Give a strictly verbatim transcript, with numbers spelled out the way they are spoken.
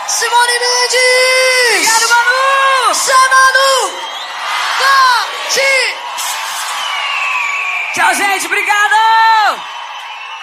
Simone Mendes! Obrigado, Manu! Zé Manu! Tati! Tchau, gente, obrigado!